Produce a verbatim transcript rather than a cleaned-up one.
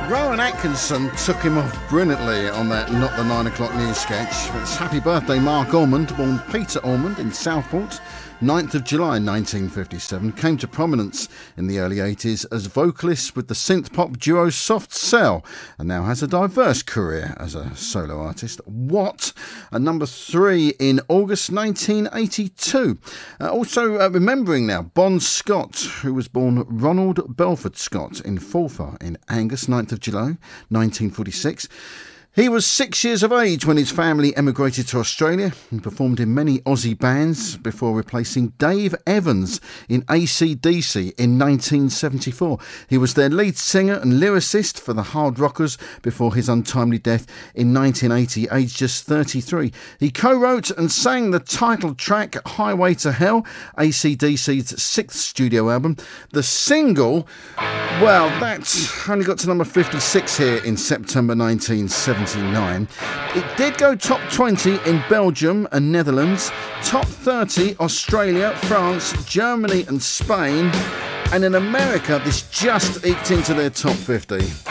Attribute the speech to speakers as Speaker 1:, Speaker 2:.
Speaker 1: Rowan Atkinson took him off brilliantly on that Not the Nine O'Clock News sketch. It's Happy Birthday Mark Ormond, born Peter Ormond in Southport, ninth of July nineteen fifty-seven, came to prominence in the early eighties as vocalist with the synth-pop duo Soft Cell, and now has a diverse career as a solo artist. What? A number three in August nineteen eighty-two. Uh, also uh, remembering now, Bon Scott, who was born Ronald Belford Scott in Forfar in Angus, ninth of July nineteen forty-six. He was six years of age when his family emigrated to Australia and performed in many Aussie bands before replacing Dave Evans in A C D C in nineteen seventy-four. He was their lead singer and lyricist for the Hard Rockers before his untimely death in nineteen eighty, aged just thirty-three. He co-wrote and sang the title track Highway to Hell, A C D C's sixth studio album. The single, well, that's only got to number fifty-six here in September nineteen seventy-nine. It did go top twenty in Belgium and Netherlands, top thirty Australia, France, Germany and Spain, and in America this just eked into their top fifty.